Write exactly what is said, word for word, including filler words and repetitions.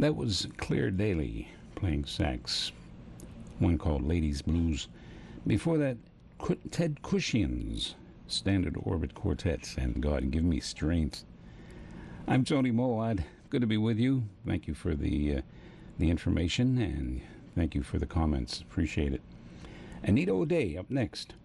That was Claire Daly playing sax, one called Ladies Blues. Before that, Ted Kushian's Standard Orbit Quartet and God Give Me Strength. I'm Tony Moawad. Good to be with you. Thank you for the uh, the information, and thank you for the comments. Appreciate it. Anita O'Day up next.